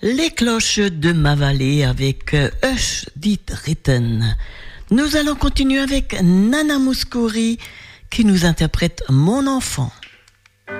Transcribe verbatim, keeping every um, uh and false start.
Les cloches de ma vallée avec Hush dit Ritten. Nous allons continuer avec Nana Mouskouri qui nous interprète Mon enfant.